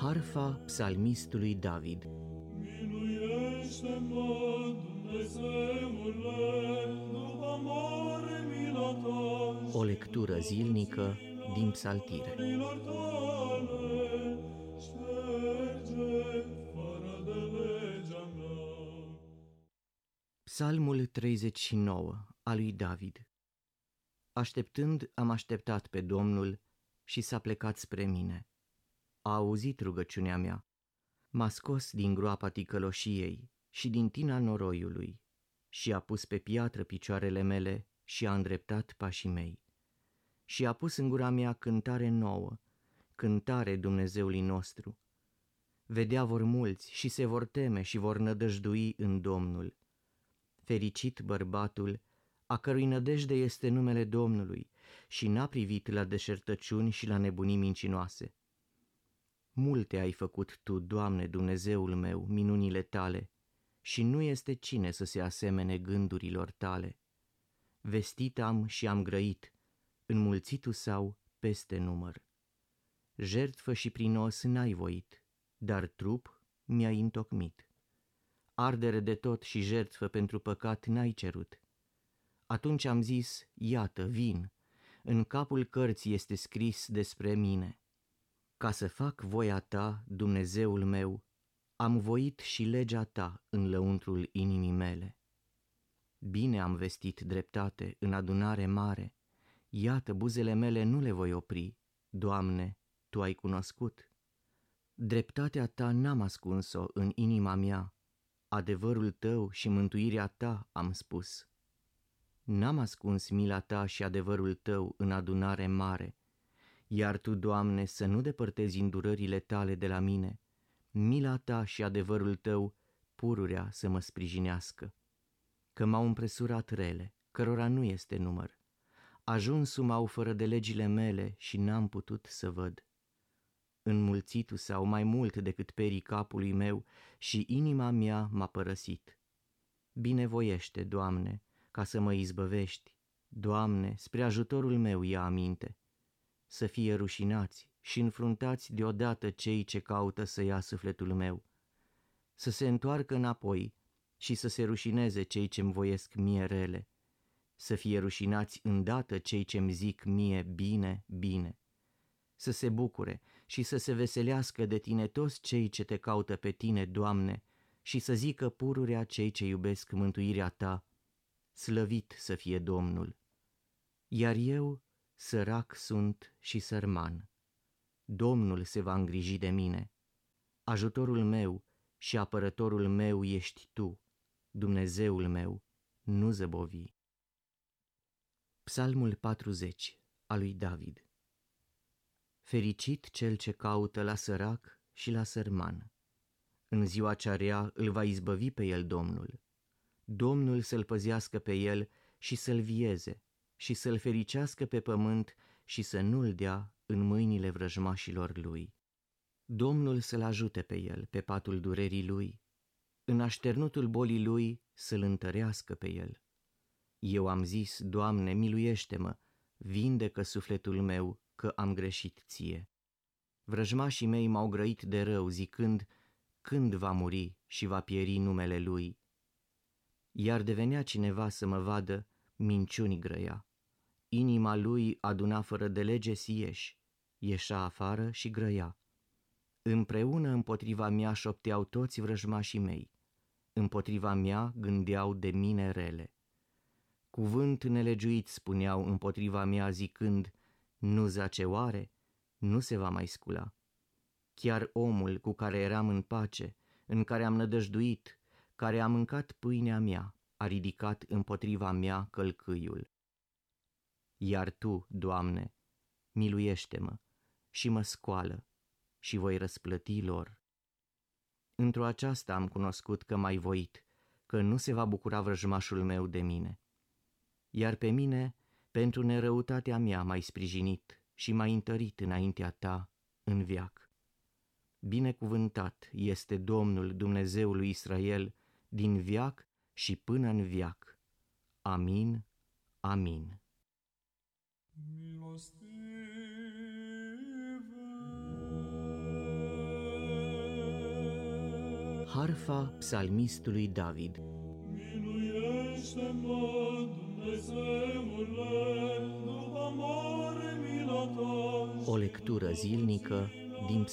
Harfa psalmistului David. Miluiește-mă, Dumnezeule, după mare mila ta. O lectură zilnică din Psaltire. Milor tale, șterge fără de legea mea. Psalmul 39 al lui David. Așteptând, am așteptat pe Domnul și s-a plecat spre mine. A auzit rugăciunea mea, m-a scos din groapa ticăloșiei și din tina noroiului și a pus pe piatră picioarele mele și a îndreptat pașii mei. Și a pus în gura mea cântare nouă, cântare Dumnezeului nostru. Vedea vor mulți și se vor teme și vor nădăjdui în Domnul. Fericit bărbatul, a cărui nădejde este numele Domnului și n-a privit la deșertăciuni și la nebunii mincinoase. Multe ai făcut Tu, Doamne, Dumnezeul meu, minunile Tale, și nu este cine să se asemene gândurilor Tale. Vestit am și am grăit, înmulțitu sau peste număr. Jertfă și prinos n-ai voit, dar trup mi-ai întocmit. Ardere de tot și jertfă pentru păcat n-ai cerut. Atunci am zis, iată, vin, în capul cărții este scris despre mine. Ca să fac voia Ta, Dumnezeul meu, am voit și legea Ta în lăuntrul inimii mele. Bine am vestit dreptate în adunare mare, iată, buzele mele nu le voi opri, Doamne, Tu ai cunoscut. Dreptatea Ta n-am ascuns-o în inima mea, adevărul Tău și mântuirea Ta am spus. N-am ascuns mila Ta și adevărul Tău în adunare mare, iar Tu, Doamne, să nu depărtezi îndurările Tale de la mine, mila Ta și adevărul Tău pururea să mă sprijinească. Că m-au împresurat rele, cărora nu este număr, ajunsul-m-au fără de legile mele și n-am putut să văd. Înmulțitu sau mai mult decât perii capului meu și inima mea m-a părăsit. Binevoiește, Doamne, ca să mă izbăvești, Doamne, spre ajutorul meu ia aminte. Să fie rușinați și înfruntați deodată cei ce caută să ia sufletul meu. Să se întoarcă înapoi și să se rușineze cei ce-mi voiesc mie rele. Să fie rușinați îndată cei ce-mi zic mie bine, bine. Să se bucure și să se veselească de Tine toți cei ce Te caută pe Tine, Doamne, și să zică pururea cei ce iubesc mântuirea Ta. Slăvit să fie Domnul. Iar eu, sărac sunt și sărman. Domnul se va îngriji de mine. Ajutorul meu și apărătorul meu ești Tu, Dumnezeul meu, nu zăbovi. Psalmul 40 al lui David. Fericit cel ce caută la sărac și la sărman. În ziua cea rea îl va izbăvi pe el Domnul. Domnul să-l păzească pe el și să-l vieze și să-l fericească pe pământ și să nu-l dea în mâinile vrăjmașilor lui. Domnul să-l ajute pe el pe patul durerii lui, în așternutul bolii lui să-l întărească pe el. Eu am zis, Doamne, miluiește-mă, vindecă sufletul meu, că am greșit Ție. Vrăjmașii mei m-au grăit de rău, zicând, când va muri și va pieri numele Lui? Iar devenea cineva să mă vadă, minciuni grăia. Inima lui aduna fără de lege sieși, ieșea afară și grăia. Împreună împotriva mea șopteau toți vrăjmașii mei, împotriva mea gândeau de mine rele. Cuvânt nelegiuit spuneau împotriva mea zicând, nu zace oare? Nu se va mai scula. Chiar omul cu care eram în pace, în care am nădăjduit, care a mâncat pâinea mea, a ridicat împotriva mea călcâiul. Iar Tu, Doamne, miluiește-mă și mă scoală și voi răsplăti lor. Într-o aceasta am cunoscut că m-ai voit, că nu se va bucura vrăjmașul meu de mine. Iar pe mine, pentru nerăutatea mea m-ai sprijinit și m-ai întărit înaintea Ta în veac. Binecuvântat este Domnul Dumnezeul lui Israel din veac și până în veac. Amin, amin. Milostive Harfa psalmistului David. Miluiește-mă, Dumnezeule, după mare mila ta. O lectură zilnică din